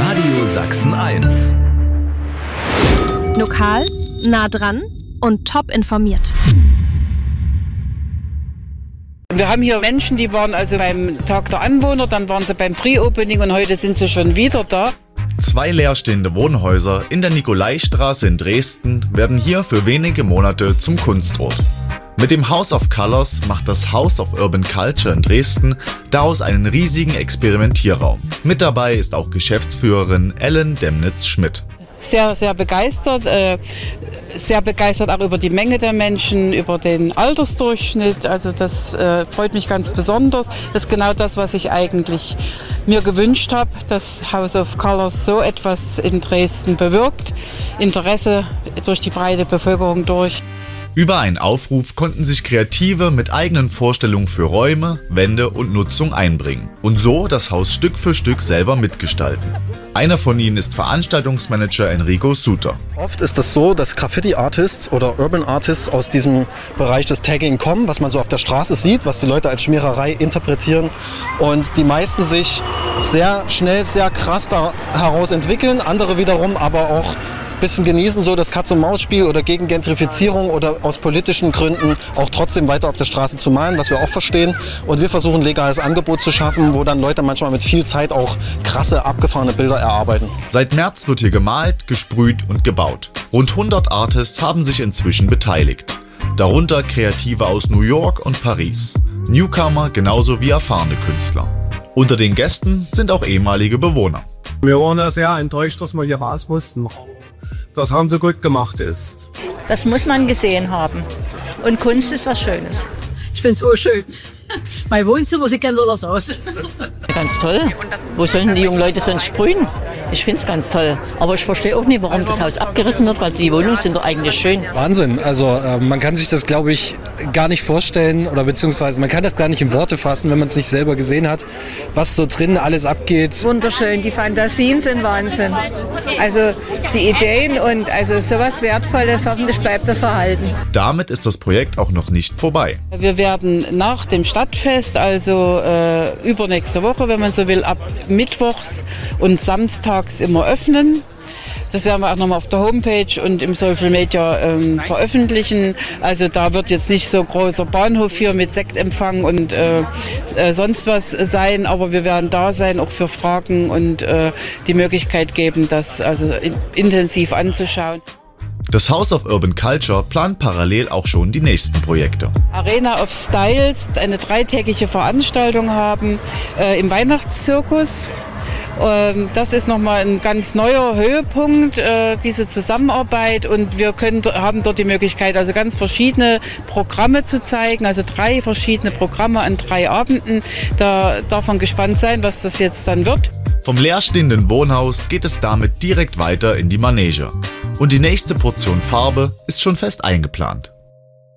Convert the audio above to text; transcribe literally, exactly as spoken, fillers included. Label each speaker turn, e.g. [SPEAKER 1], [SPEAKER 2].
[SPEAKER 1] Radio Sachsen eins.
[SPEAKER 2] Lokal, nah dran und top informiert.
[SPEAKER 3] Wir haben hier Menschen, die waren also beim Tag der Anwohner, dann waren sie beim Pre-Opening und heute sind sie schon wieder da.
[SPEAKER 4] Zwei leerstehende Wohnhäuser in der Nikolaistraße in Dresden werden hier für wenige Monate zum Kunstort. Mit dem House of Colors macht das House of Urban Culture in Dresden daraus einen riesigen Experimentierraum. Mit dabei ist auch Geschäftsführerin Ellen Demnitz-Schmidt.
[SPEAKER 3] Sehr, sehr begeistert, äh, sehr begeistert auch über die Menge der Menschen, über den Altersdurchschnitt. Also das äh, freut mich ganz besonders. Das ist genau das, was ich eigentlich mir gewünscht habe, dass House of Colors so etwas in Dresden bewirkt. Interesse durch die breite Bevölkerung durch.
[SPEAKER 4] Über einen Aufruf konnten sich Kreative mit eigenen Vorstellungen für Räume, Wände und Nutzung einbringen und so das Haus Stück für Stück selber mitgestalten. Einer von ihnen ist Veranstaltungsmanager Enrico Suter.
[SPEAKER 5] Oft ist es so, dass Graffiti-Artists oder Urban Artists aus diesem Bereich des Tagging kommen, was man so auf der Straße sieht, was die Leute als Schmiererei interpretieren und die meisten sich sehr schnell, sehr krass da heraus entwickeln, andere wiederum aber auch ein bisschen genießen, so das Katz-und-Maus-Spiel oder gegen Gentrifizierung oder aus politischen Gründen auch trotzdem weiter auf der Straße zu malen, was wir auch verstehen. Und wir versuchen, ein legales Angebot zu schaffen, wo dann Leute manchmal mit viel Zeit auch krasse, abgefahrene Bilder erarbeiten.
[SPEAKER 4] Seit März wird hier gemalt, gesprüht und gebaut. Rund hundert Artists haben sich inzwischen beteiligt. Darunter Kreative aus New York und Paris. Newcomer genauso wie erfahrene Künstler. Unter den Gästen sind auch ehemalige Bewohner.
[SPEAKER 6] Wir waren ja sehr enttäuscht, dass wir hier raus mussten. Das haben sie gut gemacht ist.
[SPEAKER 7] Das muss man gesehen haben. Und Kunst ist was Schönes.
[SPEAKER 8] Ich finde es so schön. Mein Wohnzimmer sieht ganz anders aus.
[SPEAKER 7] Ganz toll. Wo sollen die jungen Leute sonst sprühen? Ich finde es ganz toll. Aber ich verstehe auch nicht, warum das Haus abgerissen wird, weil die Wohnungen sind doch eigentlich schön.
[SPEAKER 9] Wahnsinn. Also äh, man kann sich das, glaube ich, gar nicht vorstellen oder beziehungsweise man kann das gar nicht in Worte fassen, wenn man es nicht selber gesehen hat, was so drin alles abgeht.
[SPEAKER 10] Wunderschön. Die Fantasien sind Wahnsinn. Also die Ideen und also sowas Wertvolles, hoffentlich bleibt das erhalten.
[SPEAKER 4] Damit ist das Projekt auch noch nicht vorbei.
[SPEAKER 3] Wir werden nach dem Stadtfest, also äh, übernächste Woche, wenn man so will, ab Mittwochs und Samstags immer öffnen. Das werden wir auch nochmal auf der Homepage und im Social Media ähm, veröffentlichen. Also da wird jetzt nicht so großer Bahnhof hier mit Sektempfang und äh, äh, sonst was sein, aber wir werden da sein, auch für Fragen und äh, die Möglichkeit geben, das also in, intensiv anzuschauen.
[SPEAKER 4] Das House of Urban Culture plant parallel auch schon die nächsten Projekte.
[SPEAKER 3] Arena of Styles, eine dreitägige Veranstaltung haben äh, im Weihnachtszirkus. Ähm, das ist nochmal ein ganz neuer Höhepunkt, äh, diese Zusammenarbeit. Und wir können, haben dort die Möglichkeit, also ganz verschiedene Programme zu zeigen, also drei verschiedene Programme an drei Abenden. Da darf man gespannt sein, was das jetzt dann wird.
[SPEAKER 4] Vom leerstehenden Wohnhaus geht es damit direkt weiter in die Manege. Und die nächste Portion Farbe ist schon fest eingeplant.